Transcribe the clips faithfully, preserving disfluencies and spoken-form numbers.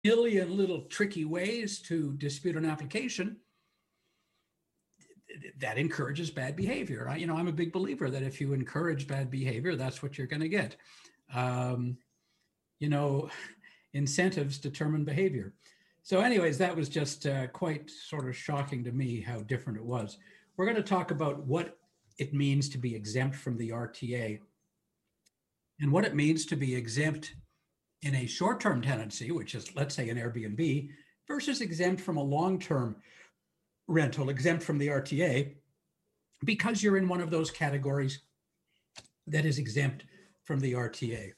million little tricky ways to dispute an application, that encourages bad behavior. I, you know, I'm a big believer that if you encourage bad behavior, that's what you're going to get. Um, you know, incentives determine behavior. So, anyways, that was just uh, quite sort of shocking to me how different it was. We're going to talk about what it means to be exempt from the R T A and what it means to be exempt in a short term tenancy, which is, let's say, an Airbnb, versus exempt from a long term rental, exempt from the R T A, because you're in one of those categories that is exempt from the R T A.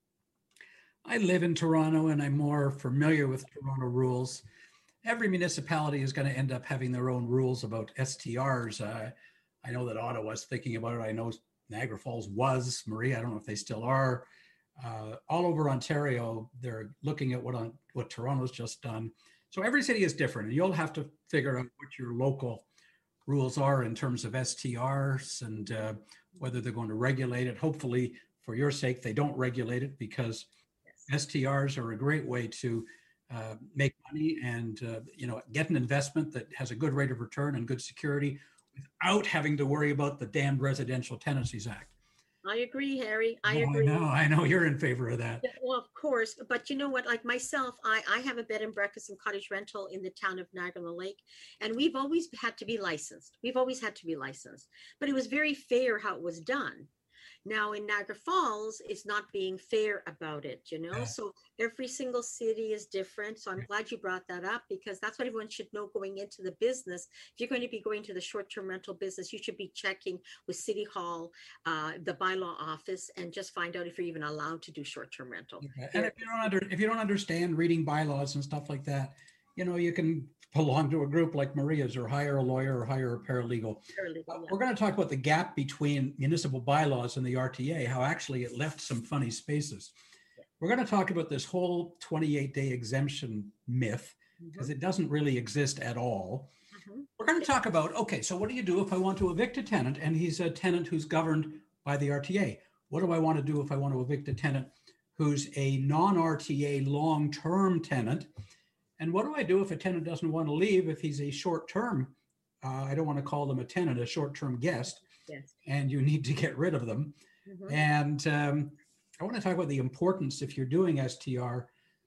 I live in Toronto and I'm more familiar with Toronto rules. Every municipality is going to end up having their own rules about S T Rs. Uh, I know that Ottawa's thinking about it. I know Niagara Falls was, Marie, I don't know if they still are. Uh, all over Ontario, they're looking at what on, what Toronto's just done. So every city is different, and you'll have to figure out what your local rules are in terms of S T Rs and uh, whether they're going to regulate it. Hopefully, for your sake, they don't regulate it, because yes. S T Rs are a great way to uh, make money and uh, you know, get an investment that has a good rate of return and good security without having to worry about the damned Residential Tenancies Act. I agree, Harry. I oh, agree. I know, I know you're in favor of that. Yeah, well, of course, but you know what? Like myself, I, I have a bed and breakfast and cottage rental in the town of Niagara Lake, and we've always had to be licensed. We've always had to be licensed, but it was very fair how it was done. Now in Niagara Falls, it's not being fair about it, you know? Yeah. So every single city is different. So I'm glad you brought that up, because that's what everyone should know going into the business. If you're going to be going to the short-term rental business, you should be checking with City Hall, uh, the bylaw office, and just find out if you're even allowed to do short-term rental. Okay. And if you don't under, if you don't understand reading bylaws and stuff like that, you know, you can belong to a group like Maria's, or hire a lawyer, or hire a paralegal. paralegal uh, yeah. We're going to talk about the gap between municipal bylaws and the R T A, how actually it left some funny spaces. Yeah. We're going to talk about this whole twenty-eight day exemption myth, because mm-hmm. it doesn't really exist at all. Mm-hmm. We're going to talk about, okay, so what do you do if I want to evict a tenant and he's a tenant who's governed by the R T A? What do I want to do if I want to evict a tenant who's a non-R T A long-term tenant? And what do I do if a tenant doesn't want to leave, if he's a short-term, uh, I don't want to call them a tenant, a short-term guest, yes. and you need to get rid of them. Mm-hmm. And um, I want to talk about the importance, if you're doing S T R,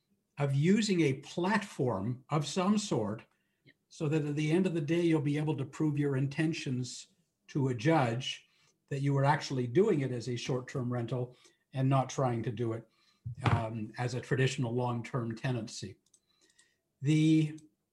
of using a platform of some sort, yeah. so that at the end of the day, you'll be able to prove your intentions to a judge that you were actually doing it as a short-term rental and not trying to do it um, as a traditional long-term tenancy. The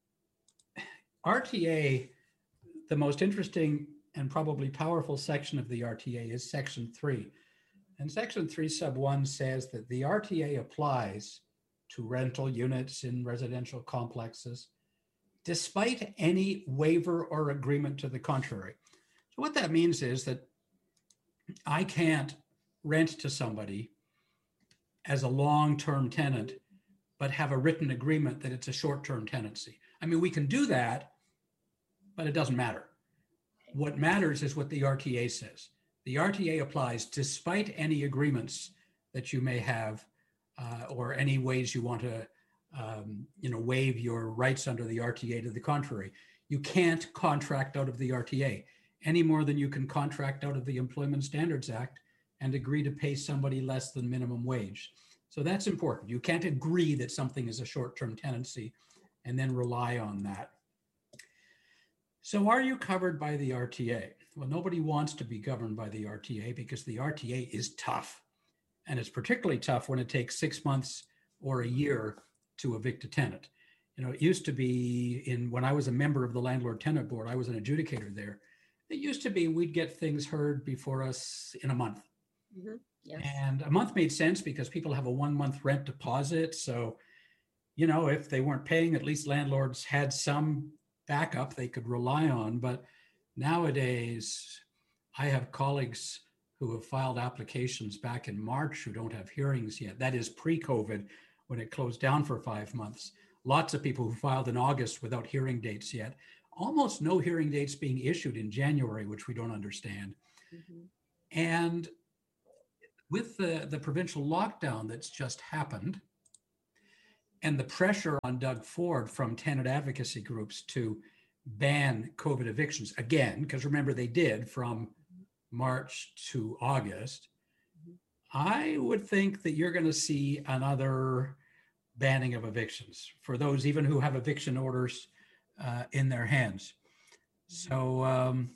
R T A, the most interesting and probably powerful section of the R T A is Section three. And Section three sub one says that the R T A applies to rental units in residential complexes, despite any waiver or agreement to the contrary. So what that means is that I can't rent to somebody as a long-term tenant but have a written agreement that it's a short-term tenancy. I mean, we can do that, but it doesn't matter. What matters is what the R T A says. The R T A applies despite any agreements that you may have uh, or any ways you want to um, you know, waive your rights under the R T A to the contrary. You can't contract out of the R T A any more than you can contract out of the Employment Standards Act and agree to pay somebody less than minimum wage. So that's important. You can't agree that something is a short-term tenancy and then rely on that. So are you covered by the R T A? Well, nobody wants to be governed by the R T A because the R T A is tough. And it's particularly tough when it takes six months or a year to evict a tenant. You know, it used to be in, when I was a member of the Landlord Tenant Board, I was an adjudicator there. It used to be we'd get things heard before us in a month. Mm-hmm. Yes. And a month made sense because people have a one month rent deposit. So, you know, if they weren't paying, at least landlords had some backup they could rely on. But nowadays, I have colleagues who have filed applications back in March who don't have hearings yet. That is pre-COVID, when it closed down for five months. Lots of people who filed in August without hearing dates yet. Almost no hearing dates being issued in January, which we don't understand. Mm-hmm. And with the, the provincial lockdown that's just happened, and the pressure on Doug Ford from tenant advocacy groups to ban COVID evictions again, because remember they did from March to August, I would think that you're going to see another banning of evictions for those even who have eviction orders uh, in their hands. So um,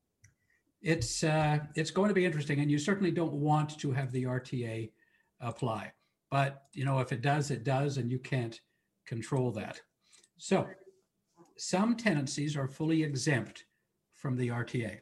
it's uh, it's going to be interesting, and you certainly don't want to have the R T A apply. But you know, if it does, it does, and you can't control that. So some tenancies are fully exempt from the R T A.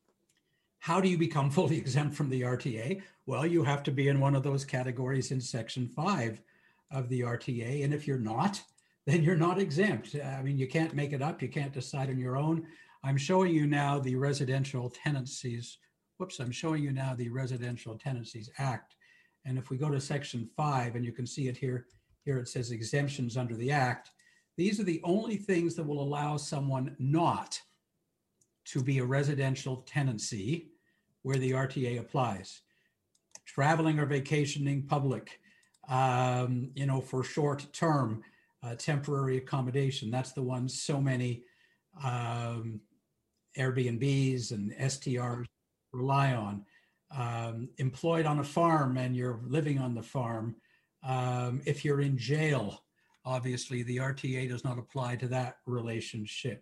How do you become fully exempt from the R T A? Well, you have to be in one of those categories in Section five of the R T A. And if you're not, then you're not exempt. I mean, you can't make it up. You can't decide on your own. I'm showing you now the Residential Tenancies. Whoops, I'm showing you now the Residential Tenancies Act. And if we go to Section five, and you can see it here, here it says exemptions under the Act. These are the only things that will allow someone not to be a residential tenancy where the R T A applies. Traveling or vacationing public, um, you know, for short term, uh, temporary accommodation. That's the one so many um, Airbnbs and S T Rs rely on. Um, employed on a farm and you're living on the farm. Um, if you're in jail, obviously the R T A does not apply to that relationship.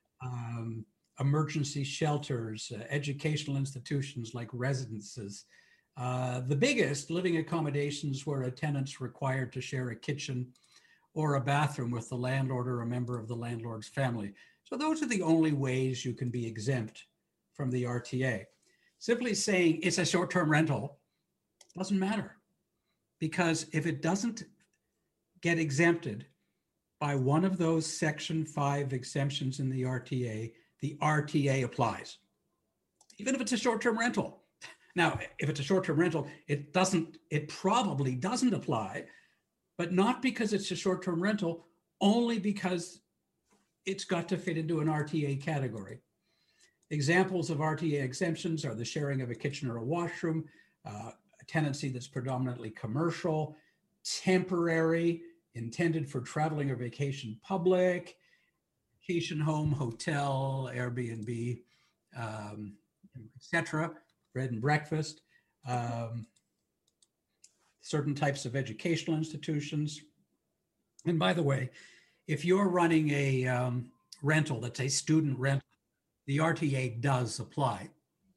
Um, emergency shelters, uh, educational institutions like residences. Uh, the biggest, living accommodations where a tenant's required to share a kitchen or a bathroom with the landlord or a member of the landlord's family. So those are the only ways you can be exempt from the R T A. Simply saying it's a short-term rental doesn't matter, because if it doesn't get exempted by one of those Section five exemptions in the R T A, the R T A applies, even if it's a short-term rental. Now, if it's a short-term rental, it doesn't, it probably doesn't apply, but not because it's a short-term rental, only because it's got to fit into an R T A category. Examples of R T A exemptions are the sharing of a kitchen or a washroom, uh, a tenancy that's predominantly commercial, temporary, intended for traveling or vacation public, vacation home, hotel, Airbnb, um, et cetera, bread and breakfast, um, certain types of educational institutions. And by the way, if you're running a um, rental that's a student rental, the R T A does apply.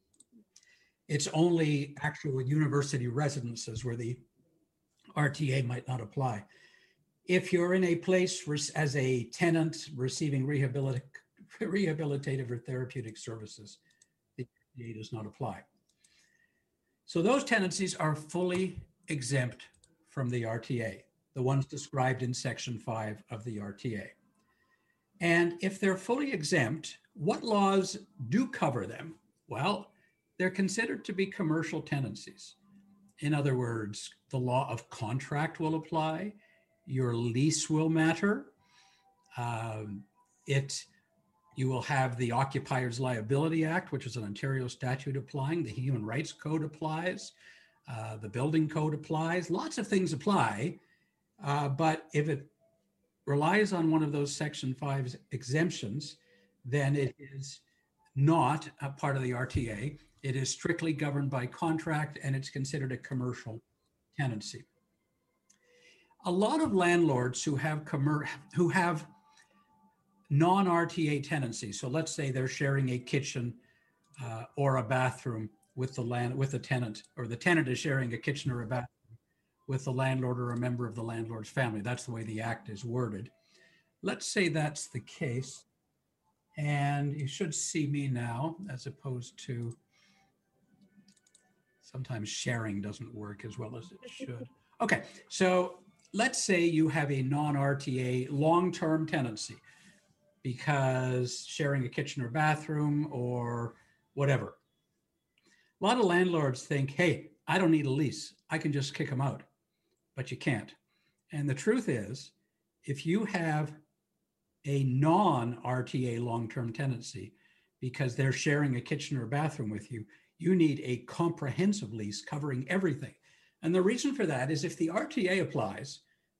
It's only actual university residences where the R T A might not apply. If you're in a place as a tenant receiving rehabilitative, rehabilitative or therapeutic services, the R T A does not apply. So those tenancies are fully exempt from the R T A, the ones described in Section five of the R T A. And if they're fully exempt, what laws do cover them? Well, they're considered to be commercial tenancies. In other words, the law of contract will apply, your lease will matter, um, it, you will have the Occupiers Liability Act, which is an Ontario statute applying, the Human Rights Code applies, uh, the Building Code applies, lots of things apply, uh, but if it relies on one of those Section five exemptions, then it is not a part of the R T A. It is strictly governed by contract, and it's considered a commercial tenancy. A lot of landlords who have commer- who have non-R T A tenancies, so let's say they're sharing a kitchen uh, or a bathroom with the land with the tenant, or the tenant is sharing a kitchen or a bathroom with the landlord or a member of the landlord's family. That's the way the act is worded. Let's say that's the case. And you should see me now, as opposed to, sometimes sharing doesn't work as well as it should. Okay, so let's say you have a non-R T A long-term tenancy because sharing a kitchen or bathroom or whatever. A lot of landlords think, hey, I don't need a lease. I can just kick them out, but you can't. And the truth is, if you have a non-R T A long-term tenancy because they're sharing a kitchen or bathroom with you, you need a comprehensive lease covering everything. And the reason for that is if the R T A applies,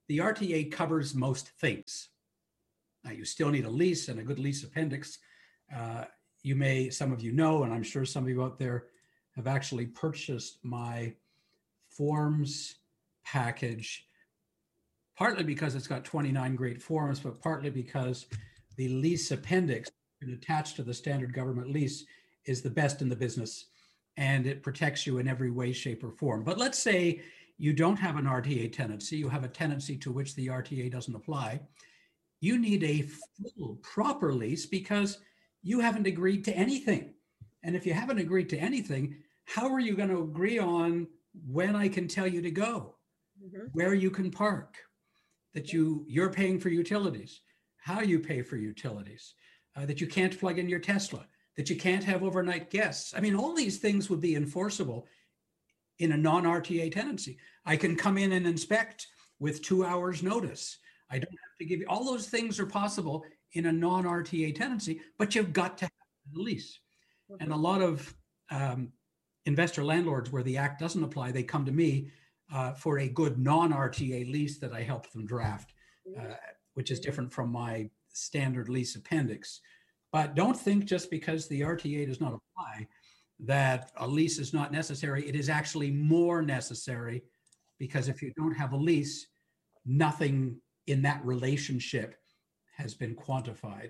the R T A covers most things. Now, you still need a lease and a good lease appendix. Uh, you may, some of you know, and I'm sure some of you out there have actually purchased my forms package, partly because it's got twenty-nine great forms, but partly because the lease appendix attached to the standard government lease is the best in the business, and it protects you in every way, shape, or form. But let's say you don't have an R T A tenancy, you have a tenancy to which the R T A doesn't apply. You need a full, proper lease because you haven't agreed to anything. And if you haven't agreed to anything, how are you going to agree on when I can tell you to go, mm-hmm. where you can park, that you, you're paying for utilities, how you pay for utilities, uh, that you can't plug in your Tesla, that you can't have overnight guests. I mean, all these things would be enforceable in a non-R T A tenancy. I can come in and inspect with two hours notice. I don't have to give you, all those things are possible in a non-R T A tenancy, but you've got to have a lease. And a lot of um, investor landlords where the act doesn't apply, they come to me uh, for a good non-R T A lease that I help them draft, uh, which is different from my standard lease appendix. But don't think just because the R T A does not apply that a lease is not necessary. It is actually more necessary, because if you don't have a lease, nothing in that relationship has been quantified.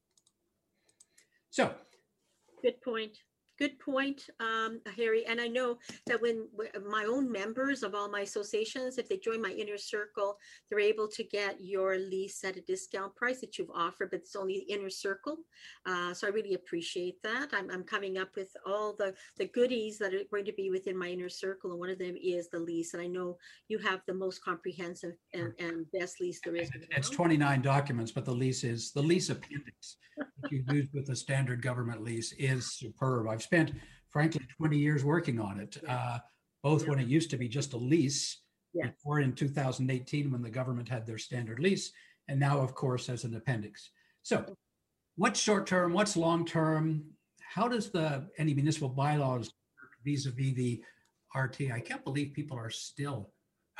So, good point. Good point, um, Harry. And I know that when my own members of all my associations, if they join my inner circle, they're able to get your lease at a discount price that you've offered, but it's only the inner circle. Uh, so I really appreciate that. I'm, I'm coming up with all the, the goodies that are going to be within my inner circle. And one of them is the lease. And I know you have the most comprehensive and, and best lease there is. It's twenty-nine documents, but the lease is, the lease appendix that you use with the standard government lease is superb. I've spent, frankly, twenty years working on it, uh, both yeah. when it used to be just a lease, yes. or in two thousand eighteen when the government had their standard lease, and now, of course, as an appendix. So what's short-term, what's long-term? How does the any municipal bylaws work vis-a-vis the R T A? I can't believe people are still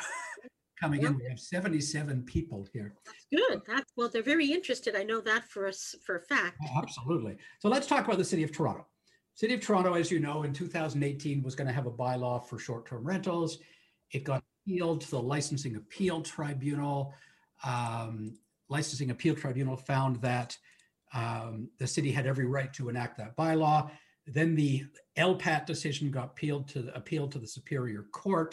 coming in. We have seventy-seven people here. That's good. That's, well, they're very interested. I know that for us for a fact. Oh, absolutely. So let's talk about the City of Toronto. City of Toronto, as you know, in two thousand eighteen was going to have a bylaw for short-term rentals. It got appealed to the Licensing Appeal Tribunal. Um, Licensing Appeal Tribunal found that um, the city had every right to enact that bylaw. Then the L P A T decision got appealed to the, appealed to the Superior Court.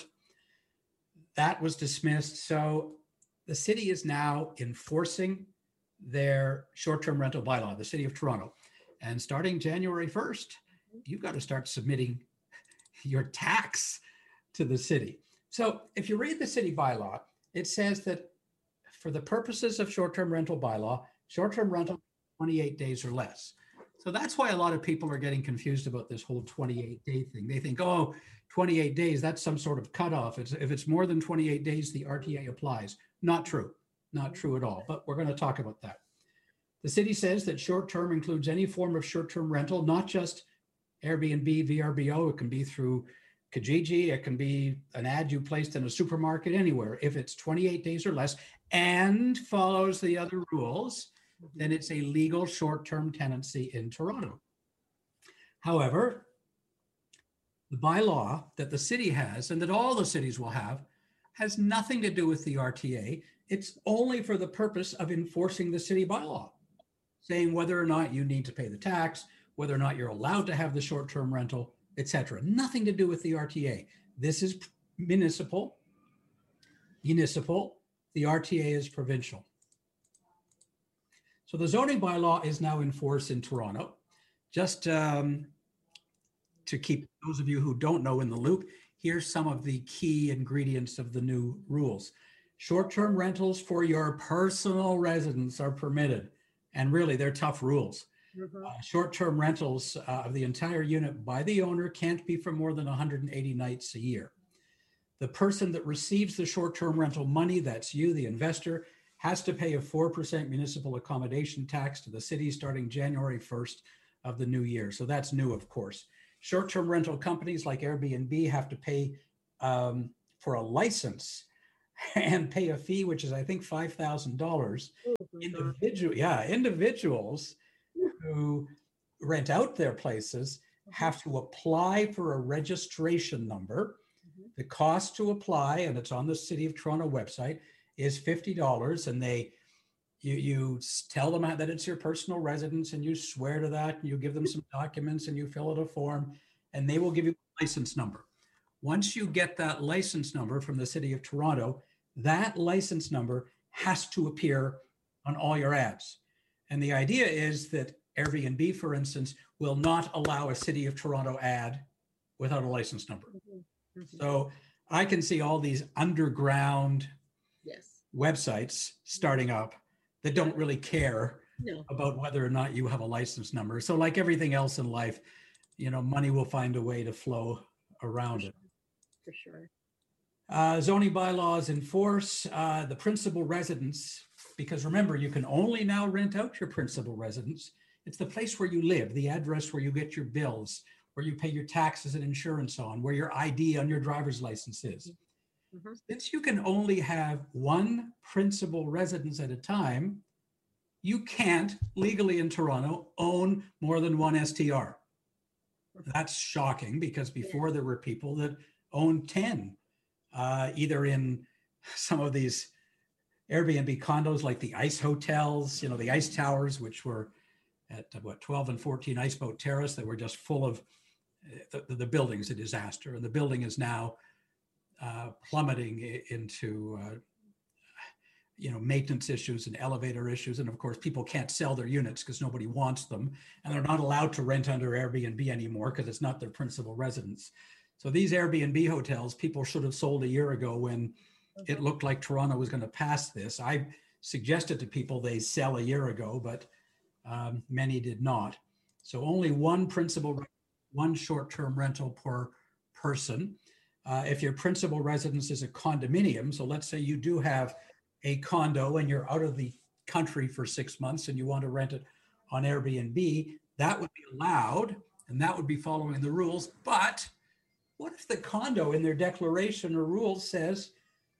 That was dismissed. So the city is now enforcing their short-term rental bylaw, the City of Toronto. And starting January first, you've got to start submitting your tax to the city. So if you read the city bylaw, it says that for the purposes of short-term rental bylaw, short-term rental twenty-eight days or less. So that's why a lot of people are getting confused about this whole twenty-eight day thing. They think, oh, twenty-eight days, that's some sort of cutoff. It's, if it's more than twenty-eight days, the R T A applies. Not true, not true at all, but we're going to talk about that. The city says that short-term includes any form of short-term rental, not just Airbnb, V R B O. It can be through Kijiji. It can be an ad you placed in a supermarket, anywhere. If it's twenty-eight days or less and follows the other rules, then it's a legal short-term tenancy in Toronto. However, the bylaw that the city has and that all the cities will have has nothing to do with the R T A. It's only for the purpose of enforcing the city bylaw, saying whether or not you need to pay the tax, whether or not you're allowed to have the short-term rental, et cetera. Nothing to do with the R T A. This is municipal, municipal. The R T A is provincial. So the zoning bylaw is now in force in Toronto. Just um, to keep those of you who don't know in the loop, here's some of the key ingredients of the new rules. Short-term rentals for your personal residence are permitted. And really, they're tough rules. Mm-hmm. Uh, short-term rentals uh, of the entire unit by the owner can't be for more than one hundred eighty nights a year. The person that receives the short-term rental money, that's you, the investor, has to pay a four percent municipal accommodation tax to the city starting January first of the new year. So that's new, of course. Short-term rental companies like Airbnb have to pay um, for a license, and pay a fee, which is, I think, five thousand dollars. Oh my God. Individual, yeah, individuals who rent out their places have to apply for a registration number. Mhm. The cost to apply, and it's on the City of Toronto website, is fifty dollars. And they, you, you tell them that it's your personal residence and you swear to that, and you give them some documents and you fill out a form, and they will give you a license number. Once you get that license number from the City of Toronto, that license number has to appear on all your ads. And the idea is that Airbnb, for instance, will not allow a City of Toronto ad without a license number. Mhm. Mhm. So I can see all these underground Yes. websites starting up that don't really care No. about whether or not you have a license number. So like everything else in life, you know, money will find a way to flow around it. For sure. Uh, zoning bylaws enforce uh, the principal residence, because remember, you can only now rent out your principal residence. It's the place where you live, the address where you get your bills, where you pay your taxes and insurance on, where your I D on your driver's license is. Mm-hmm. Since you can only have one principal residence at a time, you can't legally in Toronto own more than one S T R. That's shocking, because before there were people that owned ten, uh, either in some of these Airbnb condos like the Ice Hotels, you know, the Ice Towers, which were at what, twelve and fourteen Iceboat Terrace, that were just full of, the, the building's a disaster. And the building is now uh, plummeting into, uh, you know, maintenance issues and elevator issues. And of course, people can't sell their units because nobody wants them. And they're not allowed to rent under Airbnb anymore because it's not their principal residence. So these Airbnb hotels, people should have sold a year ago when it looked like Toronto was going to pass this. I suggested to people they sell a year ago, but um, many did not. So only one principal, one short-term rental per person. Uh, if your principal residence is a condominium, so let's say you do have a condo and you're out of the country for six months and you want to rent it on Airbnb, that would be allowed and that would be following the rules. But what if the condo in their declaration or rules says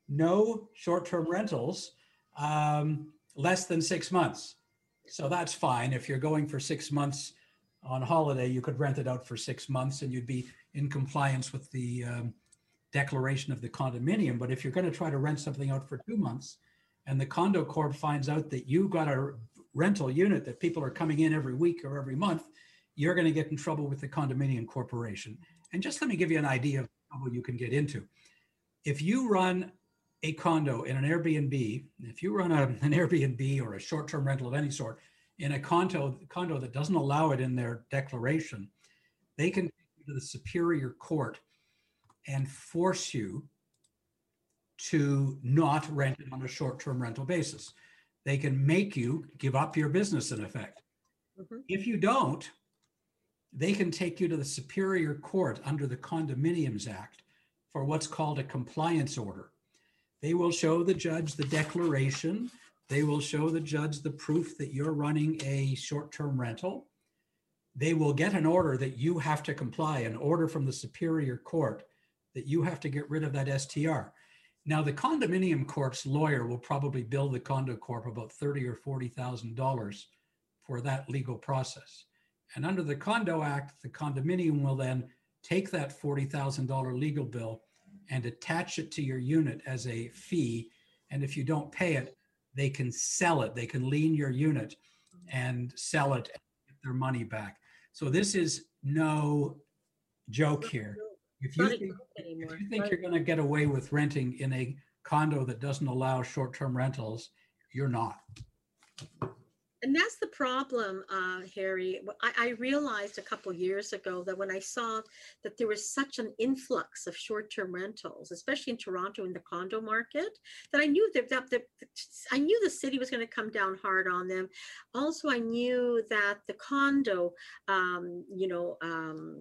no short-term rentals um, less than six months? So that's fine. If you're going for six months on holiday, you could rent it out for six months and you'd be in compliance with the um, declaration of the condominium. But if you're going to try to rent something out for two months and the condo corp finds out that you got a rental unit that people are coming in every week or every month, you're going to get in trouble with the condominium corporation. And just let me give you an idea of how you can get into. If you run a condo in an Airbnb, if you run a, an Airbnb or a short-term rental of any sort in a condo, condo that doesn't allow it in their declaration, they can take you to the Superior Court and force you to not rent it on a short-term rental basis. They can make you give up your business in effect. Mm-hmm. If you don't, they can take you to the Superior Court under the Condominiums Act for what's called a compliance order. They will show the judge the declaration. They will show the judge the proof that you're running a short-term rental. They will get an order that you have to comply, an order from the Superior Court that you have to get rid of that S T R. Now, the condominium corp's lawyer will probably bill the condo corp about thirty thousand dollars or forty thousand dollars for that legal process. And under the Condo Act, the condominium will then take that forty thousand dollars legal bill and attach it to your unit as a fee. And if you don't pay it, they can sell it. They can lien your unit and sell it and get their money back. So this is no joke here. If you think, if you think you're going to get away with renting in a condo that doesn't allow short-term rentals, you're not. And that's the problem, uh, Harry. I, I realized a couple of years ago that when I saw that there was such an influx of short-term rentals, especially in Toronto in the condo market, that I knew that, that, that I knew the city was going to come down hard on them. Also, I knew that the condo, um, you know, um,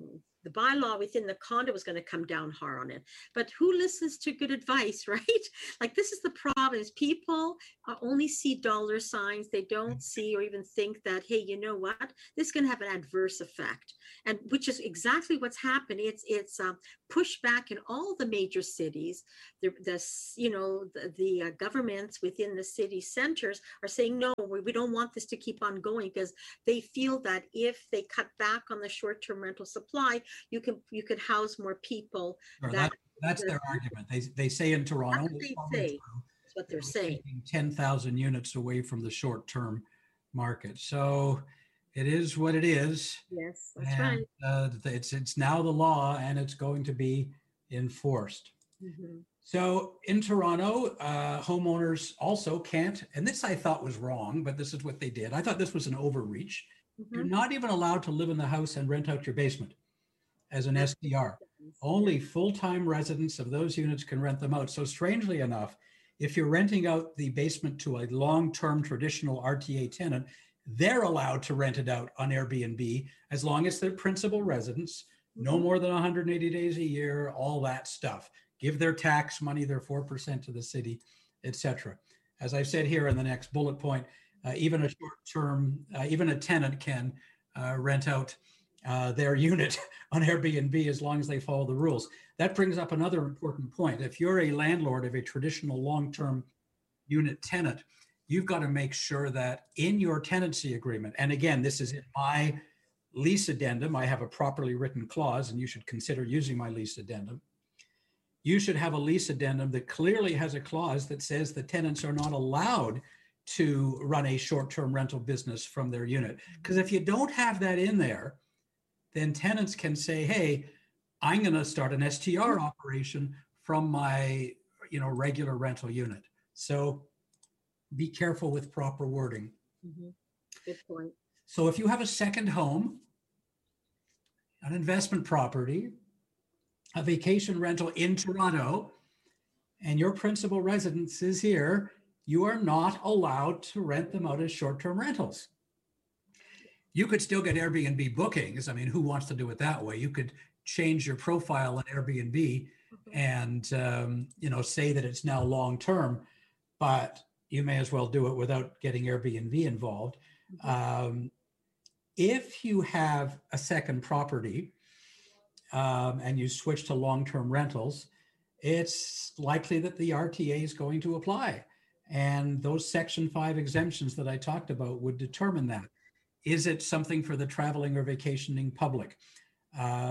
the bylaw within the condo was going to come down hard on it. But who listens to good advice, right? Like, this is the problem, is people uh, only see dollar signs. They don't see or even think that, hey, you know what? This is going to have an adverse effect. And which is exactly what's happened. It's it's uh, pushed back in all the major cities. The, the you know, the, the uh, governments within the city centers are saying, no, we, we don't want this to keep on going, because they feel that if they cut back on the short-term rental supply, you can you could house more people. Sure, that, that, that's their argument. They, they say in Toronto, that's what they say. That's what they're saying. ten thousand units away from the short-term market. So it is what it is. Yes, that's and, right. Uh, it's, it's now the law, and it's going to be enforced. Mm-hmm. So in Toronto, uh, homeowners also can't, and this I thought was wrong, but this is what they did. I thought this was an overreach. Mm-hmm. You're not even allowed to live in the house and rent out your basement as an S T R. Only full-time residents of those units can rent them out. So strangely enough, if you're renting out the basement to a long-term traditional R T A tenant, they're allowed to rent it out on Airbnb as long as they're principal residents, no more than one hundred eighty days a year, all that stuff. Give their tax money, their four percent to the city, et cetera. As I said here in the next bullet point, uh, even a short-term, uh, even a tenant can uh, rent out uh, their unit on Airbnb as long as they follow the rules. That brings up another important point. If you're a landlord of a traditional long-term unit tenant, you've got to make sure that in your tenancy agreement, and again, this is in my lease addendum, I have a properly written clause, and you should consider using my lease addendum. You should have a lease addendum that clearly has a clause that says the tenants are not allowed to run a short-term rental business from their unit. Because if you don't have that in there, then tenants can say, hey, I'm going to start an S T R operation from my, you know, regular rental unit. So be careful with proper wording. Mm-hmm. Good point. So if you have a second home, an investment property, a vacation rental in Toronto, and your principal residence is here, you are not allowed to rent them out as short-term rentals. You could still get Airbnb bookings. I mean, who wants to do it that way? You could change your profile on Airbnb mm-hmm. and, um, you know, say that it's now long-term, but you may as well do it without getting Airbnb involved. Mm-hmm. Um, if you have a second property um, and you switch to long-term rentals, it's likely that the R T A is going to apply. And those Section five exemptions that I talked about would determine that. Is it something for the traveling or vacationing public? Uh,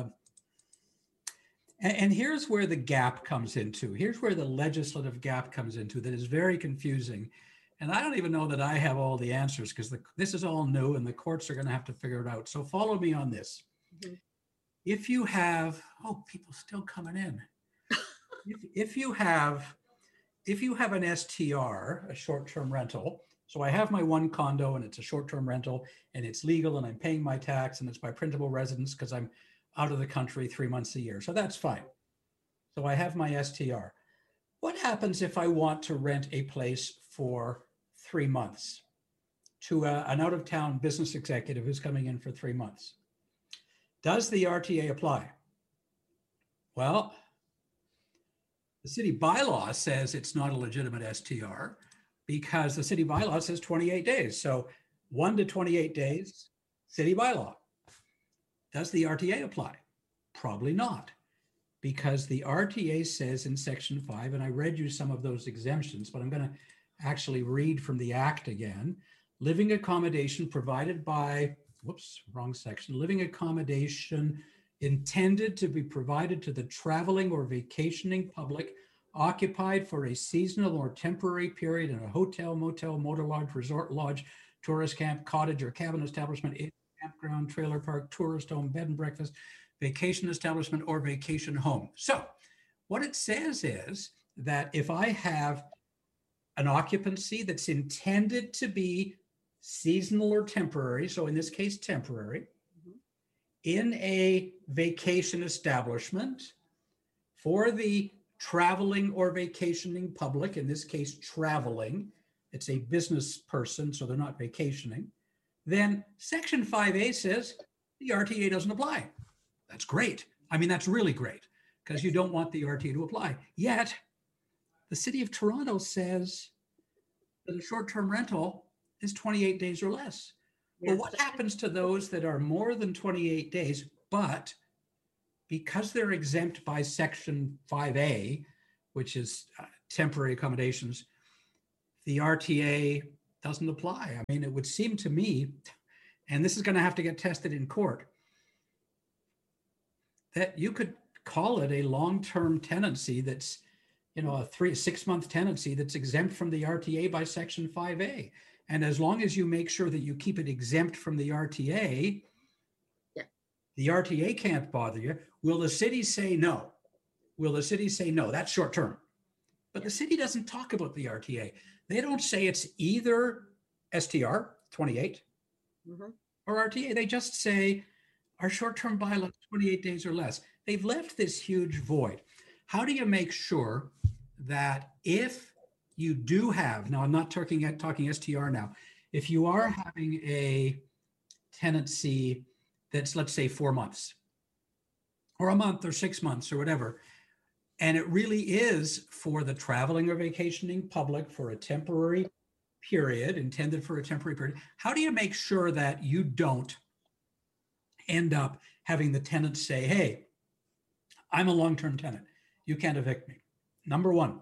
and, and here's where the gap comes into. Here's where the legislative gap comes into that is very confusing. And I don't even know that I have all the answers, because this is all new and the courts are going to have to figure it out. So follow me on this. Mm-hmm. If you have, oh, people still coming in. if, if you have, if you have an S T R, a short-term rental, so I have my one condo and it's a short-term rental and it's legal and I'm paying my tax and it's my principal residence because I'm out of the country three months a year. So that's fine. So I have my S T R. What happens if I want to rent a place for three months to a, an out-of-town business executive who's coming in for three months? Does the R T A apply? Well, the city bylaw says it's not a legitimate S T R because the city bylaw says twenty-eight days. So one to twenty-eight days, city bylaw. Does the R T A apply? Probably not, because the R T A says in Section five, and I read you some of those exemptions, but I'm going to actually read from the Act again. Living accommodation provided by, whoops, wrong section. Living accommodation intended to be provided to the traveling or vacationing public occupied for a seasonal or temporary period in a hotel, motel, motor lodge, resort lodge, tourist camp, cottage or cabin establishment, campground, trailer park, tourist home, bed and breakfast, vacation establishment, or vacation home. So what it says is that if I have an occupancy that's intended to be seasonal or temporary, so in this case, temporary, mm-hmm. in a vacation establishment for the traveling or vacationing public, in this case, traveling, it's a business person, so they're not vacationing, then Section five A says the R T A doesn't apply. That's great. I mean, that's really great because you don't want the R T A to apply. Yet, the city of Toronto says that a short-term rental is twenty-eight days or less. Yes. Well, what happens to those that are more than twenty-eight days, but because they're exempt by Section five A, which is uh, temporary accommodations, the R T A doesn't apply? I mean, it would seem to me, and this is going to have to get tested in court, that you could call it a long-term tenancy that's, you know, a three, six month tenancy that's exempt from the R T A by Section five A. And as long as you make sure that you keep it exempt from the R T A, yeah. the R T A can't bother you. Will the city say no? Will the city say no? That's short term. But yeah. the city doesn't talk about the R T A. They don't say it's either S T R, twenty-eight, mm-hmm. or R T A. They just say our short-term bylaw is twenty-eight days or less. They've left this huge void. How do you make sure that if you do have, now I'm not talking, talking S T R now, if you are having a tenancy that's, let's say, four months or a month or six months or whatever, and it really is for the traveling or vacationing public for a temporary period, intended for a temporary period, how do you make sure that you don't end up having the tenant say, hey, I'm a long-term tenant, you can't evict me? Number one,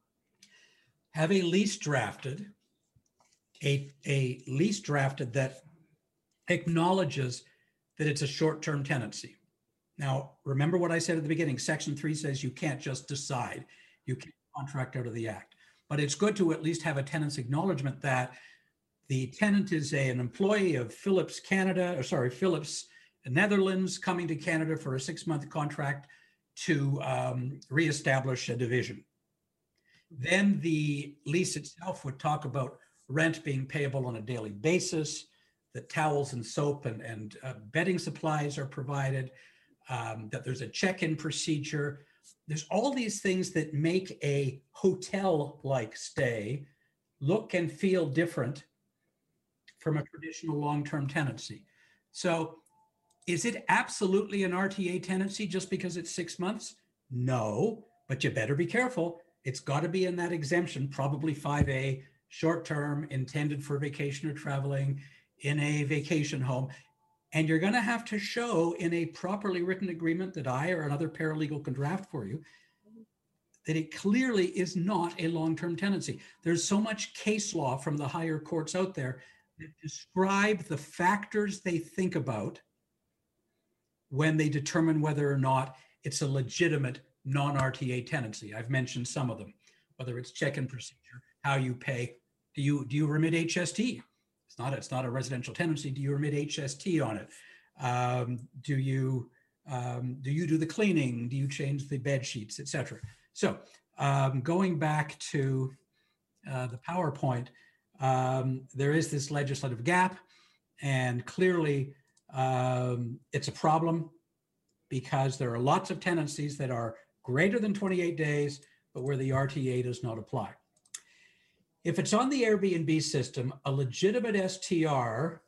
have a lease drafted, a, a lease drafted that acknowledges that it's a short-term tenancy. Now, remember what I said at the beginning, Section three says you can't just decide, you can't contract out of the act. But it's good to at least have a tenant's acknowledgement that the tenant is a, an employee of Philips Canada, or sorry, Philips Netherlands, coming to Canada for a six-month contract to um, reestablish a division. Then the lease itself would talk about rent being payable on a daily basis, that towels and soap and, and uh, bedding supplies are provided, um, that there's a check-in procedure. There's all these things that make a hotel-like stay look and feel different from a traditional long-term tenancy. So is it absolutely an R T A tenancy just because it's six months? No, but you better be careful. It's got to be in that exemption, probably five A, short-term, intended for vacation or traveling in a vacation home. And you're going to have to show in a properly written agreement that I or another paralegal can draft for you that it clearly is not a long-term tenancy. There's so much case law from the higher courts out there that describe the factors they think about when they determine whether or not it's a legitimate non-R T A tenancy. I've mentioned some of them, whether it's check-in procedure, how you pay. Do you do you remit H S T? It's not, it's not a residential tenancy. Do you remit H S T on it? Um, do you um, do you do the cleaning? Do you change the bed sheets, et cetera? So um, going back to uh, the PowerPoint, um, there is this legislative gap, and clearly um, it's a problem because there are lots of tenancies that are greater than twenty-eight days, but where the R T A does not apply. If it's on the Airbnb system, a legitimate S T R,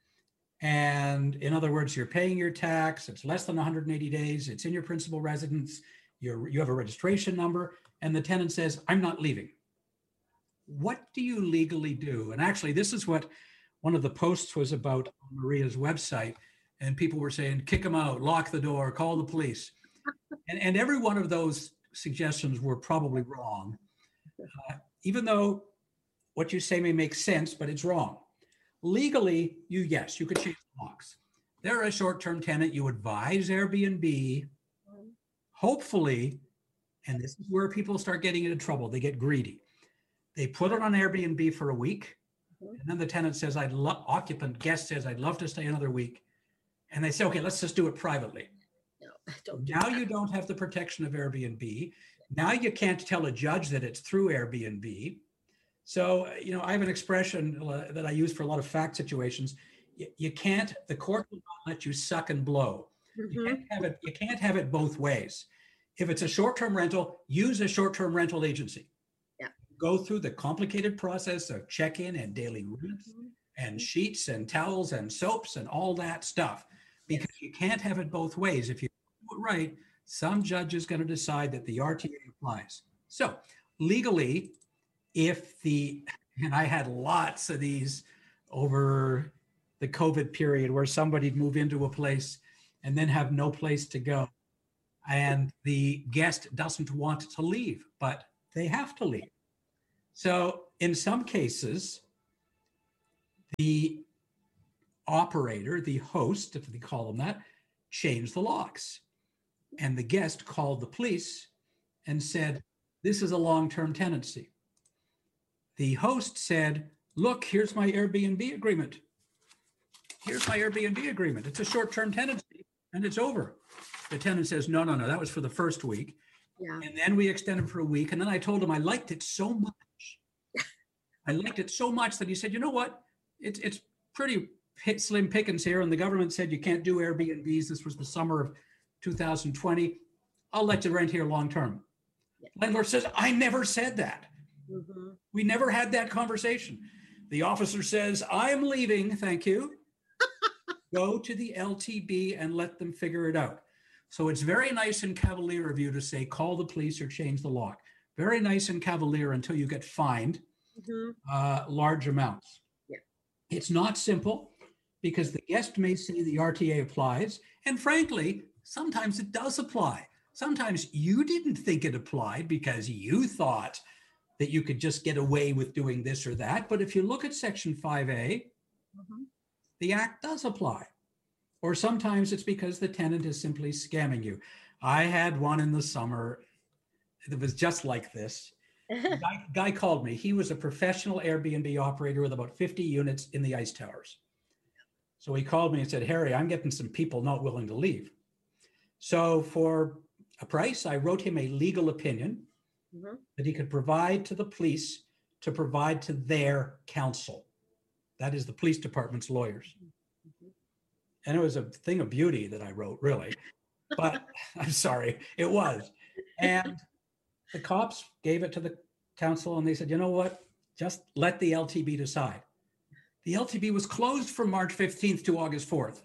and in other words, you're paying your tax, it's less than one hundred eighty days, it's in your principal residence, you're, you have a registration number, and the tenant says, I'm not leaving. What do you legally do? And actually, this is what one of the posts was about on Maria's website, and people were saying, kick them out, lock the door, call the police. And, and every one of those suggestions were probably wrong, uh, even though what you say may make sense, but it's wrong. Legally, you, yes, you could change the locks. They're a short-term tenant. You advise Airbnb, hopefully, and this is where people start getting into trouble. They get greedy. They put it on Airbnb for a week, and then the tenant says, I'd love, occupant, guest says, I'd love to stay another week. And they say, okay, let's just do it privately. No, don't do now that. You don't have the protection of Airbnb. Now you can't tell a judge that it's through Airbnb. So, you know, I have an expression that I use for a lot of fact situations. You, you can't, the court will not let you suck and blow. Mm-hmm. You can't have it, you can't have it both ways. If it's a short-term rental, use a short-term rental agency. Yeah. Go through the complicated process of check-in and daily rent mm-hmm. and sheets and towels and soaps and all that stuff. because Yes. you can't have it both ways. If you do it right, some judge is going to decide that the R T A applies. So legally, if the, and I had lots of these over the COVID period where somebody'd move into a place and then have no place to go. And the guest doesn't want to leave, but they have to leave. So in some cases, the operator, the host, if they call them that, changed the locks. And the guest called the police and said, this is a long-term tenancy. The host said, look, here's my Airbnb agreement. Here's my Airbnb agreement. It's a short-term tenancy and it's over. The tenant says, no, no, no, that was for the first week. Yeah. And then we extended for a week. And then I told him I liked it so much. I liked it so much that he said, you know what? It's it's pretty slim pickings here. And the government said you can't do Airbnbs. This was the summer of two thousand twenty. I'll let you rent here long-term. Yeah. Landlord says, I never said that. Mm-hmm. We never had that conversation. The officer says, I'm leaving, thank you. Go to the L T B and let them figure it out. So it's very nice and cavalier of you to say, call the police or change the lock. Very nice and cavalier until you get fined mm-hmm. uh, large amounts. Yeah. It's not simple because the guest may say the R T A applies. And frankly, sometimes it does apply. Sometimes you didn't think it applied because you thought that you could just get away with doing this or that. But if you look at Section five A, mm-hmm. the act does apply. Or sometimes it's because the tenant is simply scamming you. I had one in the summer that was just like this. The guy, guy called me. He was a professional Airbnb operator with about fifty units in the ice towers. So he called me and said, Harry, I'm getting some people not willing to leave. So for a price, I wrote him a legal opinion mm-hmm. that he could provide to the police to provide to their counsel. That is the police department's lawyers. Mm-hmm. And it was a thing of beauty that I wrote, really. But I'm sorry, it was. And the cops gave it to the council and they said, you know what? Just let the L T B decide. The L T B was closed from March fifteenth to August fourth.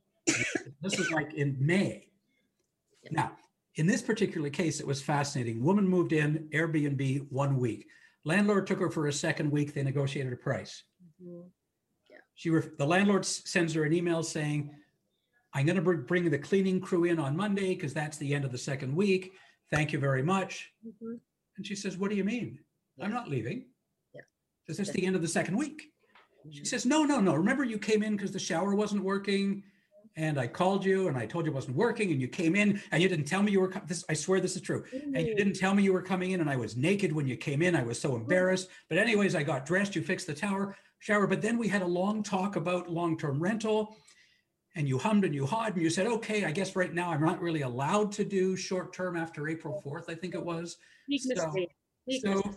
This was like in May. Now, in this particular case, it was fascinating. Woman moved in, Airbnb, one week. Landlord took her for a second week. They negotiated a price. Mm-hmm. Yeah. She ref- the landlord sends her an email saying, I'm going to br- bring the cleaning crew in on Monday because that's the end of the second week. Thank you very much. Mm-hmm. And she says, what do you mean? Yeah. I'm not leaving. Yeah. This is yeah. the end of the second week. Mm-hmm. She says, no, no, no. Remember you came in because the shower wasn't working. And I called you and I told you it wasn't working and you came in and you didn't tell me you were, this, I swear this is true. Mm-hmm. And you didn't tell me you were coming in and I was naked when you came in. I was so embarrassed. But anyways, I got dressed, you fixed the tower shower. But then we had a long talk about long-term rental and you hummed and you hawed and you said, okay, I guess right now I'm not really allowed to do short-term after April fourth, I think it was. So, so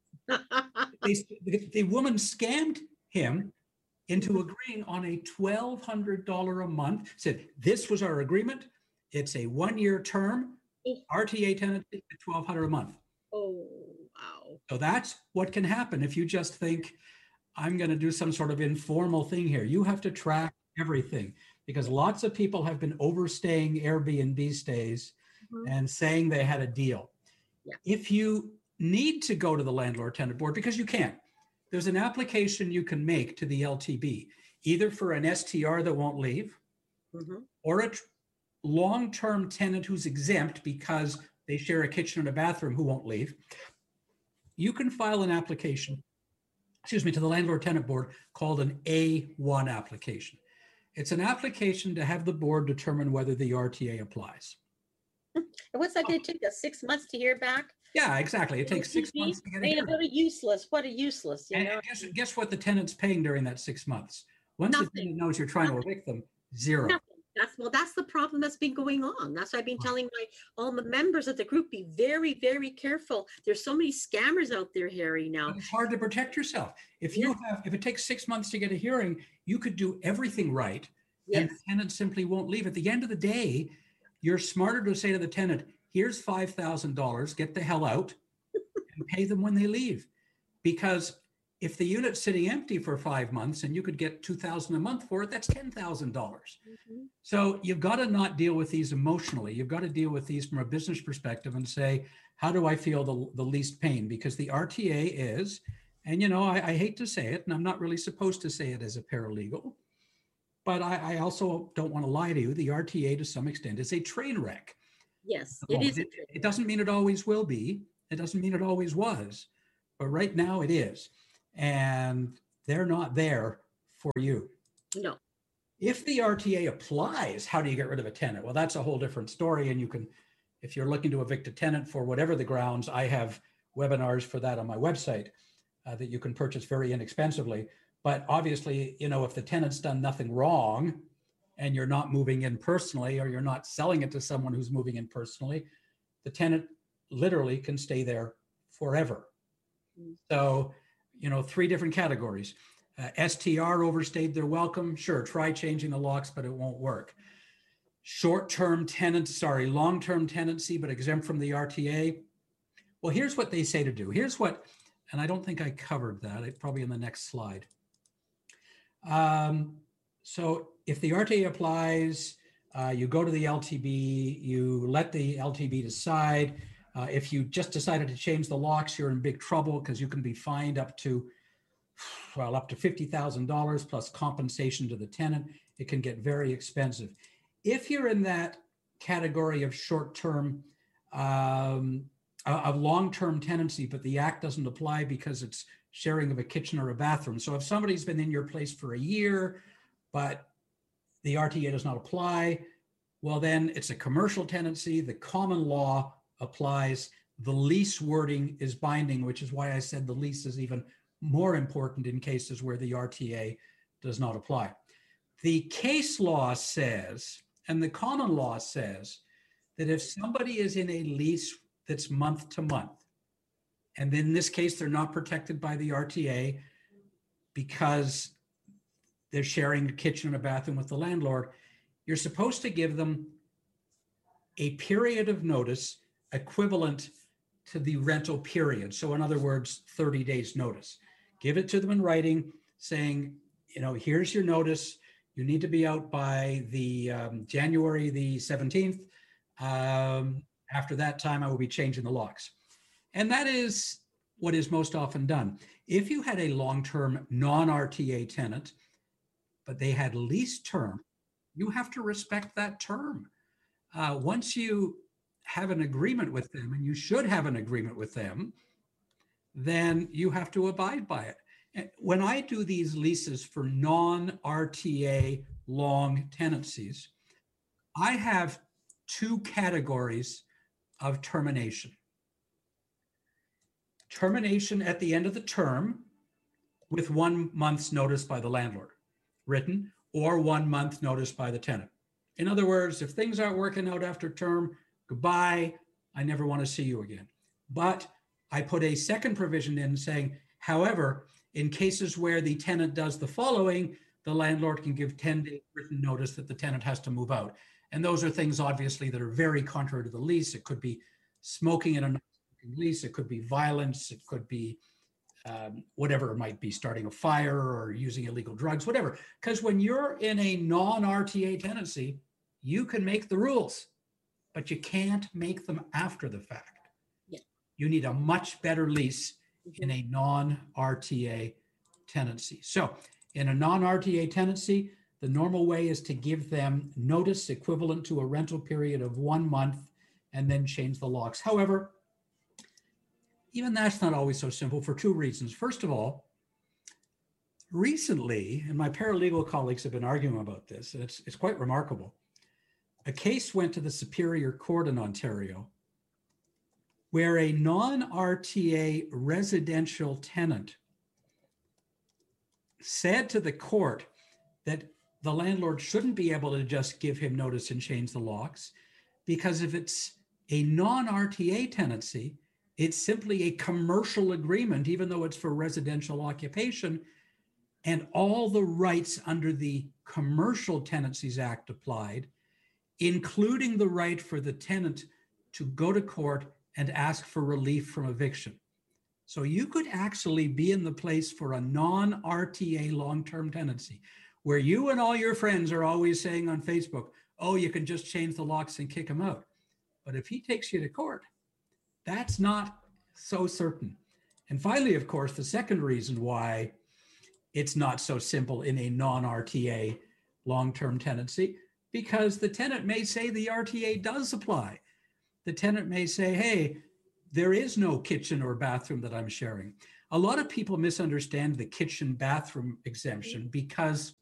they, the, the woman scammed him into agreeing on a twelve hundred dollars a month, said, this was our agreement. It's a one-year term, R T A tenancy at twelve hundred dollars a month. Oh, wow. So that's what can happen if you just think, I'm going to do some sort of informal thing here. You have to track everything because lots of people have been overstaying Airbnb stays mm-hmm. and saying they had a deal. Yeah. If you need to go to the landlord tenant board, because you can't, there's an application you can make to the L T B, either for an S T R that won't leave mm-hmm. or a tr- long-term tenant who's exempt because they share a kitchen and a bathroom who won't leave. You can file an application, excuse me, to the landlord tenant board called an A one application. It's an application to have the board determine whether the R T A applies. And what's that going to take us six months to hear back? Yeah, exactly. It takes six months to get a hearing. Very useless. What a useless. You and know? Guess, guess what the tenant's paying during that six months? Once Nothing. the tenant knows you're trying Nothing. to evict them, zero. Nothing. That's well, that's the problem that's been going on. That's why I've been telling my all the members of the group, be very, very careful. There's so many scammers out there, Harry, now. But it's hard to protect yourself. If you yeah. have, if it takes six months to get a hearing, you could do everything right. Yes. And the tenant simply won't leave. At the end of the day, you're smarter to say to the tenant, here's five thousand dollars, get the hell out and pay them when they leave. Because If the unit's sitting empty for five months and you could get two thousand dollars a month for it, that's ten thousand dollars. Mm-hmm. So you've got to not deal with these emotionally. You've got to deal with these from a business perspective and say, how do I feel the, the least pain? Because the R T A is, and you know, I, I hate to say it, and I'm not really supposed to say it as a paralegal, but I, I also don't want to lie to you. The R T A to some extent is a train wreck. Yes, it is. It, it doesn't mean it always will be. It doesn't mean it always was, but right now it is. And they're not there for you. No. If the R T A applies, how do you get rid of a tenant? Well, that's a whole different story. And you can, if you're looking to evict a tenant for whatever the grounds, I have webinars for that on my website uh, that you can purchase very inexpensively. But obviously, you know, if the tenant's done nothing wrong and you're not moving in personally, or you're not selling it to someone who's moving in personally, the tenant literally can stay there forever. Mm. So, you know, three different categories. Uh, S T R, overstayed their welcome. Sure, try changing the locks, but it won't work. Short-term tenants, sorry, long-term tenancy, but exempt from the R T A. Well, here's what they say to do. Here's what, and I don't think I covered that. It's probably in the next slide. Um, so if the R T A applies, uh, you go to the L T B, you let the L T B decide. Uh, if you just decided to change the locks, you're in big trouble because you can be fined up to, well, up to fifty thousand dollars plus compensation to the tenant. It can get very expensive. If you're in that category of short-term, um, of long-term tenancy, but the act doesn't apply because it's sharing of a kitchen or a bathroom. So if somebody's been in your place for a year, but the R T A does not apply, well, then it's a commercial tenancy. The common law applies. The lease wording is binding, which is why I said the lease is even more important in cases where the R T A does not apply. The case law says, and the common law says, that if somebody is in a lease that's month to month, and in this case, they're not protected by the R T A because they're sharing a kitchen and a bathroom with the landlord, you're supposed to give them a period of notice equivalent to the rental period. So in other words, thirty days notice. Give it to them in writing saying, you know, here's your notice. You need to be out by the um, January the seventeenth. Um, after that time, I will be changing the locks. And that is what is most often done. If you had a long-term non-R T A tenant, but they had lease term, you have to respect that term. Uh, once you have an agreement with them, and you should have an agreement with them, then you have to abide by it. And when I do these leases for non-R T A long tenancies, I have two categories of termination. Termination at the end of the term with one month's notice by the landlord, written, or one month notice by the tenant. In other words, if things aren't working out after term, goodbye, I never want to see you again. But I put a second provision in saying, however, in cases where the tenant does the following, the landlord can give ten day written notice that the tenant has to move out. And those are things obviously that are very contrary to the lease. It could be smoking in a non-smoking lease. It could be violence. It could be um, whatever it might be, starting a fire or using illegal drugs, whatever. Because when you're in a non-R T A tenancy, you can make the rules, but you can't make them after the fact. Yeah. You need a much better lease in a non-R T A tenancy. So in a non-R T A tenancy, the normal way is to give them notice equivalent to a rental period of one month and then change the locks. However, even that's not always so simple for two reasons. First of all, recently, and my paralegal colleagues have been arguing about this, and it's, it's quite remarkable, a case went to the Superior Court in Ontario where a non-R T A residential tenant said to the court that the landlord shouldn't be able to just give him notice and change the locks, because if it's a non-R T A tenancy, it's simply a commercial agreement, even though it's for residential occupation, and all the rights under the Commercial Tenancies Act applied, including the right for the tenant to go to court and ask for relief from eviction. So you could actually be in the place for a non-R T A long-term tenancy, where you and all your friends are always saying on Facebook, oh, you can just change the locks and kick him out. But if he takes you to court, that's not so certain. And finally, of course, the second reason why it's not so simple in a non-R T A long-term tenancy, because the tenant may say the R T A does apply. The tenant may say, hey, there is no kitchen or bathroom that I'm sharing. A lot of people misunderstand the kitchen bathroom exemption because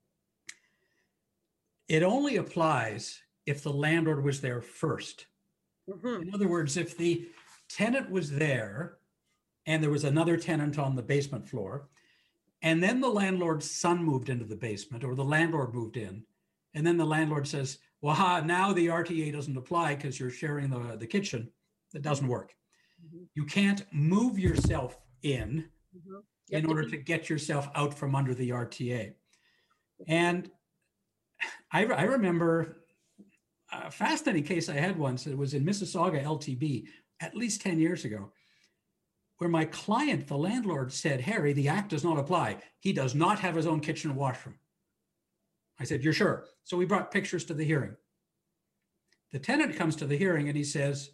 it only applies if the landlord was there first. Mm-hmm. In other words, if the tenant was there and there was another tenant on the basement floor, and then the landlord's son moved into the basement, or the landlord moved in, and then the landlord says, well, ha, now the R T A doesn't apply because you're sharing the, the kitchen. That doesn't work. Mm-hmm. You can't move yourself in mm-hmm. in order to get yourself out from under the R T A. And I, I remember a fascinating case I had once. It was in Mississauga L T B at least ten years ago, where my client, the landlord, said, Harry, the act does not apply. He does not have his own kitchen and washroom. I said, you're sure? So we brought pictures to the hearing. The tenant comes to the hearing and he says,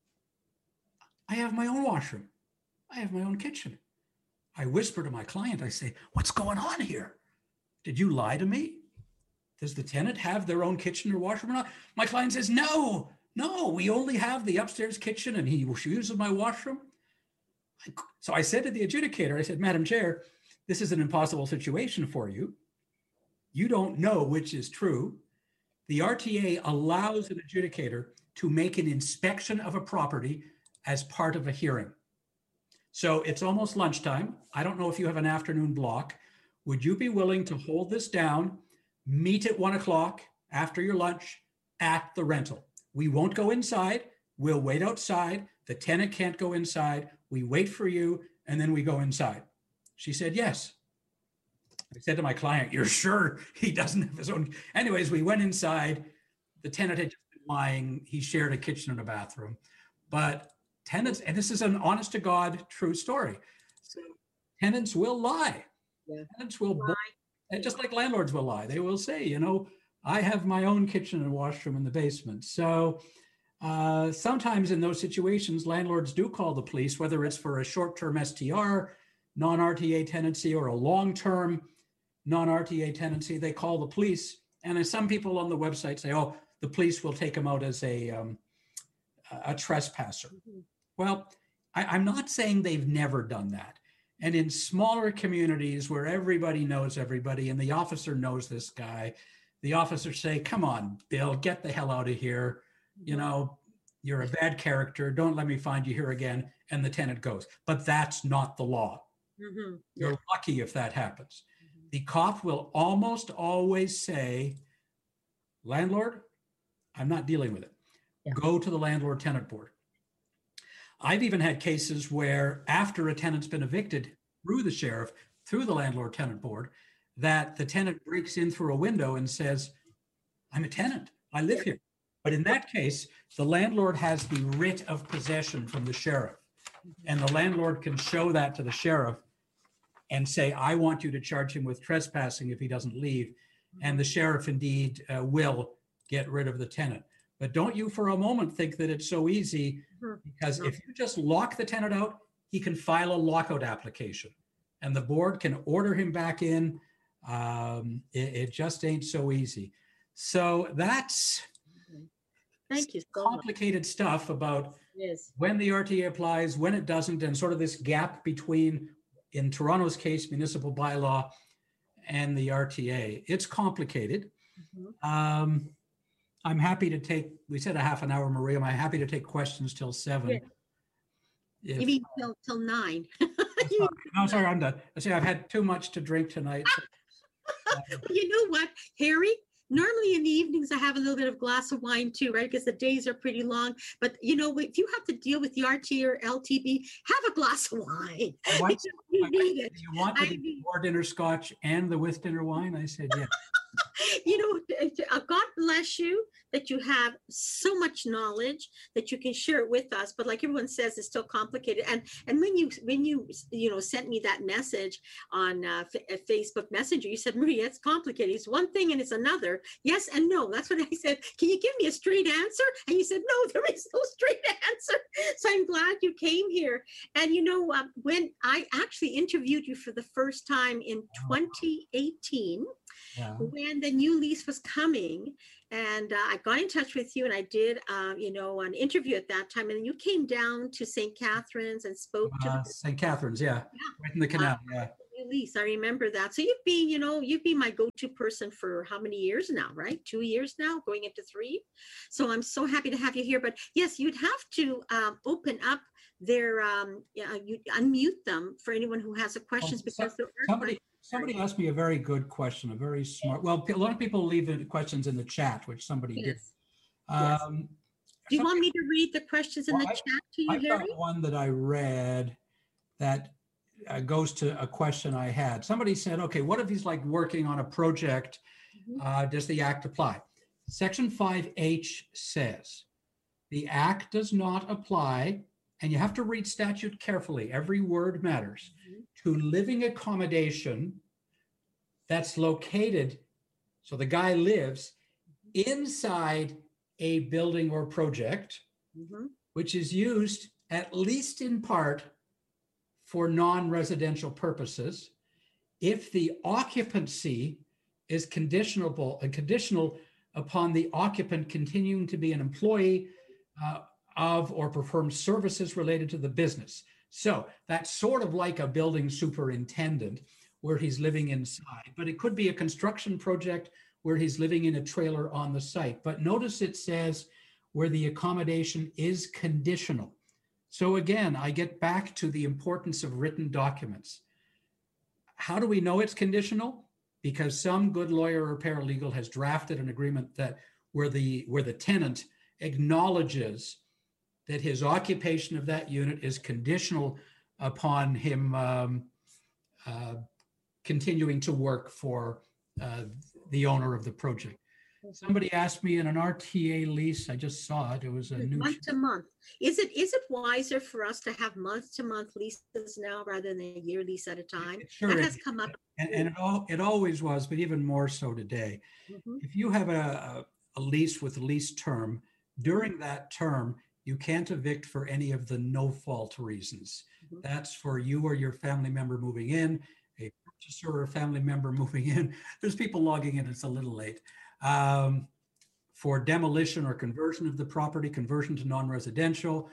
I have my own washroom. I have my own kitchen. I whisper to my client, I say, what's going on here? Did you lie to me? Does the tenant have their own kitchen or washroom or not? My client says, no, no, we only have the upstairs kitchen and he uses my washroom. So I said to the adjudicator, I said, Madam Chair, this is an impossible situation for you. You don't know which is true. The R T A allows an adjudicator to make an inspection of a property as part of a hearing. So it's almost lunchtime. I don't know if you have an afternoon block. Would you be willing to hold this down, meet at one o'clock after your lunch at the rental? We won't go inside. We'll wait outside. The tenant can't go inside. We wait for you, and then we go inside. She said, yes. I said to my client, you're sure he doesn't have his own? Anyways, we went inside. The tenant had just been lying. He shared a kitchen and a bathroom. But tenants, and this is an honest to God true story. So tenants will lie. Yeah. Tenants will lie. And just like landlords will lie. They will say, you know, I have my own kitchen and washroom in the basement. So uh, sometimes in those situations, landlords do call the police, whether it's for a short-term S T R, non-R T A tenancy, or a long-term non-R T A tenancy. They call the police. And some people on the website say, oh, the police will take them out as a, um, a trespasser. Mm-hmm. Well, I, I'm not saying they've never done that. And in smaller communities where everybody knows everybody and the officer knows this guy, the officers say, come on, Bill, get the hell out of here. You know, you're a bad character. Don't let me find you here again. And the tenant goes. But that's not the law. Mm-hmm. Yeah. You're lucky if that happens. Mm-hmm. The cop will almost always say, landlord, I'm not dealing with it. Yeah. Go to the landlord tenant board. I've even had cases where after a tenant's been evicted through the sheriff, through the landlord tenant board, that the tenant breaks in through a window and says, I'm a tenant, I live here. But in that case, the landlord has the writ of possession from the sheriff. And the landlord can show that to the sheriff and say, I want you to charge him with trespassing if he doesn't leave. And the sheriff indeed uh, will get rid of the tenant. But don't you for a moment think that it's so easy, because if you just lock the tenant out, he can file a lockout application and the board can order him back in. Um, it, it just ain't so easy. So that's Thank you so complicated much. stuff about yes. when the R T A applies, when it doesn't, and sort of this gap between, in Toronto's case, municipal bylaw and the R T A. It's complicated. Mm-hmm. Um, I'm happy to take, we said a half an hour, Maria. I'm happy to take questions till seven. Yeah. If, you mean till, till nine? sorry. No, sorry, I'm done. I say I've had too much to drink tonight. So, uh, you know what, Harry? Normally in the evenings, I have a little bit of glass of wine too, right? Because the days are pretty long. But you know, if you have to deal with the R T or L T B, have a glass of wine. Want, you need it. You want the before dinner scotch and the with dinner wine? I said, yeah. you know, uh, God bless you that you have so much knowledge that you can share it with us. But like everyone says, it's still complicated. And and when you when you you know sent me that message on uh, F- Facebook Messenger, you said, Maria, it's complicated. It's one thing and it's another. Yes and no. That's what I said. Can you give me a straight answer? And you said, no, there is no straight answer. So I'm glad you came here. And you know, uh, when I actually interviewed you for the first time in twenty eighteen, Yeah. when the new lease was coming, and uh, I got in touch with you, and I did, uh, you know, an interview at that time, and you came down to Saint Catharines and spoke to Uh, the Saint Catharines, yeah, yeah, right in the canal, uh, yeah. new lease. I remember that. So you've been, you know, you've been my go-to person for how many years now, right? Two years now, going into three. So I'm so happy to have you here. But yes, you'd have to um, open up their, um, yeah, you unmute them for anyone who has a questions, Oh, because so- there are somebody questions. somebody asked me a very good question, a very smart. Well, a lot of people leave the questions in the chat, which somebody did. Yes. Yes. Um, Do you want somebody- me to read the questions in Well, the I- chat to you, I've Harry? got one that I read that uh, goes to a question I had. Somebody said, okay, what if he's like working on a project? Mhm. Uh, does the act apply? Section five H says the act does not apply, and you have to read statute carefully. Every word matters. Mhm. To living accommodation that's located, so the guy lives inside a building or project, Mhm. which is used at least in part for non-residential purposes, if the occupancy is conditional and conditional upon the occupant continuing to be an employee uh, of or perform services related to the business. So that's sort of like a building superintendent where he's living inside, but it could be a construction project where he's living in a trailer on the site. But notice it says where the accommodation is conditional. So again, I get back to the importance of written documents. How do we know it's conditional? Because some good lawyer or paralegal has drafted an agreement that where the where the tenant acknowledges that his occupation of that unit is conditional upon him um, uh, continuing to work for uh, the owner of the project. Somebody asked me in an R T A lease, I just saw it, it was a new. Month to month. Is it is it wiser for us to have month to month leases now rather than a year lease at a time? It sure That is. has come up. And, and it all it always was, but even more so today. Mhm. If you have a, a lease with lease term, during that term, you can't evict for any of the no fault reasons. Mhm. That's for you or your family member moving in, a purchaser or a family member moving in. There's people logging in, it's a little late. Um, for demolition or conversion of the property, conversion to non-residential,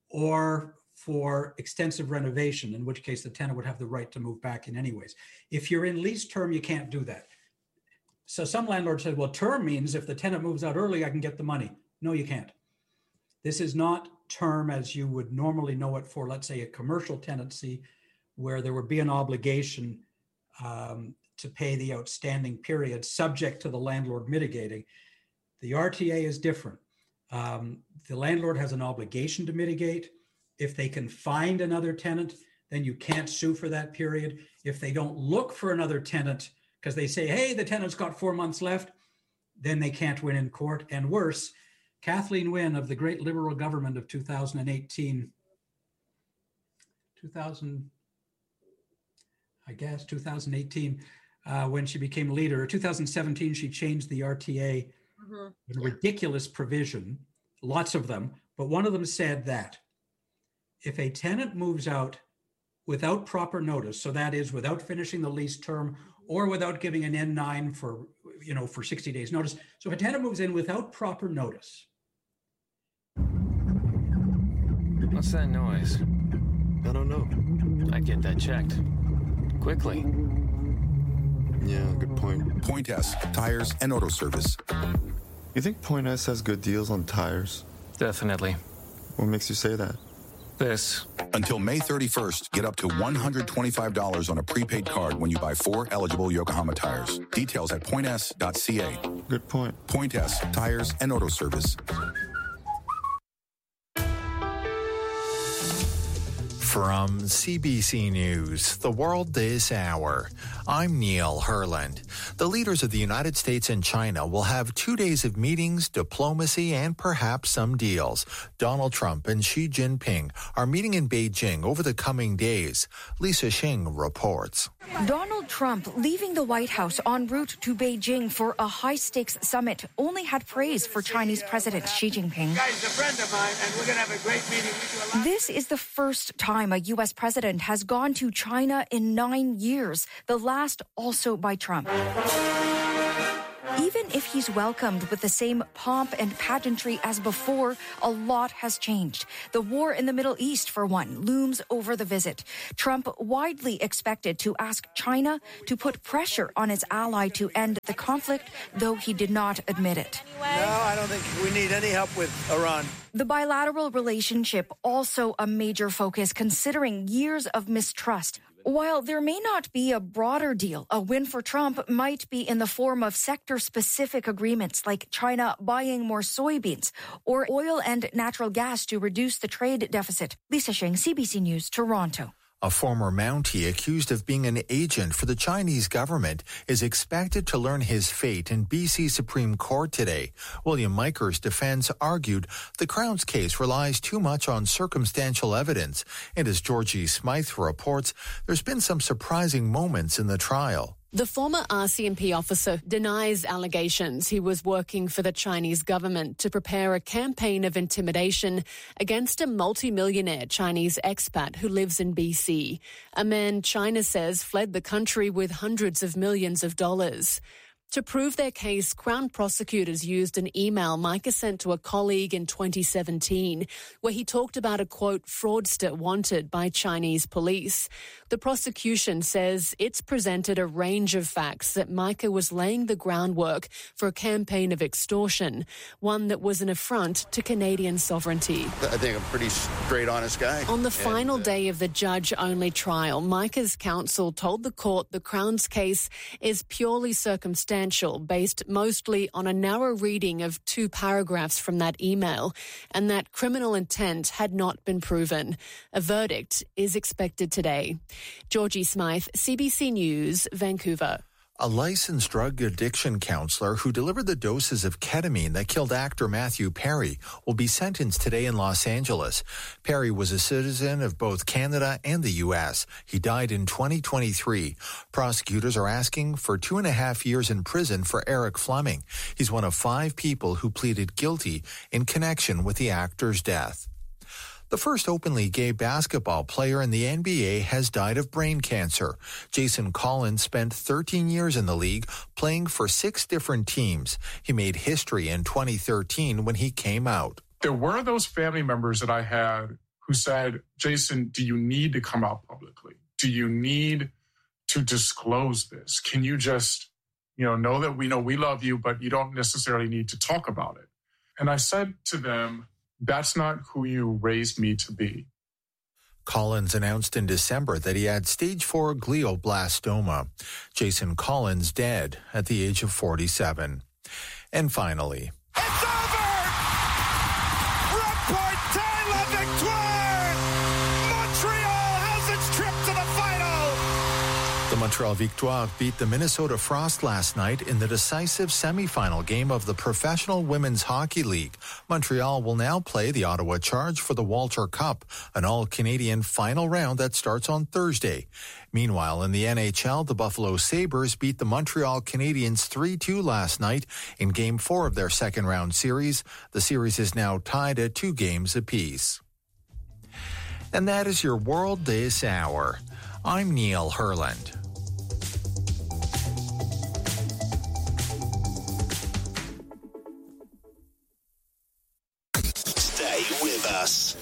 or for extensive renovation, in which case the tenant would have the right to move back in anyways. If you're in lease term, you can't do that. So some landlords said, well, term means if the tenant moves out early, I can get the money. No, you can't. This is not term as you would normally know it for, let's say, a commercial tenancy, where there would be an obligation um, to pay the outstanding period subject to the landlord mitigating. The R T A is different. Um, the landlord has an obligation to mitigate. If they can find another tenant, then you can't sue for that period. If they don't look for another tenant because they say, hey, the tenant's got four months left, then they can't win in court. And worse, Kathleen Wynne of the great Liberal government of two thousand eighteen, two thousand, I guess, two thousand eighteen, uh, when she became leader, two thousand seventeen, she changed the R T A, Mhm. a Yeah. ridiculous provision, lots of them, but one of them said that if a tenant moves out without proper notice, so that is without finishing the lease term or without giving an N nine for, you know, for sixty days notice. So if a tenant moves in without proper notice. What's that noise? I don't know. I'd get that checked. Quickly. Yeah, good point. Point S, tires and auto service. You think Point S has good deals on tires? Definitely. What makes you say that? This. Until May thirty-first, get up to one hundred twenty-five dollars on a prepaid card when you buy four eligible Yokohama tires. Details at point s dot c a. Good point. Point S, tires and auto service. From C B C News, The World This Hour, I'm Neil Herland. The leaders of the United States and China will have two days of meetings, diplomacy, and perhaps some deals. Donald Trump and Xi Jinping are meeting in Beijing over the coming days. Lisa Xing reports. Donald Trump leaving the White House en route to Beijing for a high-stakes summit only had praise for Chinese President Xi Jinping. Guy's a friend of mine, and we're going to have a great meeting. We do a lot. This is the first time a U S president has gone to China in nine years, the last also by Trump. Even if he's welcomed with the same pomp and pageantry as before, a lot has changed. The war in the Middle East, for one, looms over the visit. Trump widely expected to ask China to put pressure on its ally to end the conflict, though he did not admit it. No, I don't think we need any help with Iran. The bilateral relationship also a major focus, considering years of mistrust. While there may not be a broader deal, a win for Trump might be in the form of sector-specific agreements like China buying more soybeans or oil and natural gas to reduce the trade deficit. Lisa Xing, C B C News, Toronto. A former Mountie accused of being an agent for the Chinese government is expected to learn his fate in B C Supreme Court today. William Miker's defense argued the Crown's case relies too much on circumstantial evidence. And as Georgie Smythe reports, there's been some surprising moments in the trial. The former R C M P officer denies allegations he was working for the Chinese government to prepare a campaign of intimidation against a multimillionaire Chinese expat who lives in B C, a man China says fled the country with hundreds of millions of dollars. To prove their case, Crown prosecutors used an email Miker sent to a colleague in twenty seventeen, where he talked about a, quote, fraudster wanted by Chinese police. The prosecution says it's presented a range of facts that Miker was laying the groundwork for a campaign of extortion, one that was an affront to Canadian sovereignty. I think I'm a pretty straight, honest guy. On the and, final uh, day of the judge-only trial, Miker's counsel told the court the Crown's case is purely circumstantial, based mostly on a narrow reading of two paragraphs from that email, and that criminal intent had not been proven. A verdict is expected today. Georgie Smythe, C B C News, Vancouver. A licensed drug addiction counselor who delivered the doses of ketamine that killed actor Matthew Perry will be sentenced today in Los Angeles. Perry was a citizen of both Canada and the U S. He died in twenty twenty-three. Prosecutors are asking for two and a half years in prison for Eric Fleming. He's one of five people who pleaded guilty in connection with the actor's death. The first openly gay basketball player in the N B A has died of brain cancer. Jason Collins spent thirteen years in the league, playing for six different teams. He made history in twenty thirteen when he came out. There were those family members that I had who said, Jason, do you need to come out publicly? Do you need to disclose this? Can you just, you know, know that we know we love you, but you don't necessarily need to talk about it? And I said to them, that's not who you raised me to be. Collins announced in December that he had stage four glioblastoma. Jason Collins dead at the age of forty-seven. And finally, It's over! Rockport tie la victoire! Montreal has its trip to the final! the Montreal Victoire beat the Minnesota Frost last night in the decisive semifinal game of the Professional Women's Hockey League. Montreal will now play the Ottawa Charge for the Walter Cup, an all-Canadian final round that starts on Thursday. Meanwhile, in the N H L, the Buffalo Sabres beat the Montreal Canadiens three two last night in Game four of their second-round series. The series is now tied at two games apiece. And that is your World This Hour. I'm Neil Herland. Stay with us.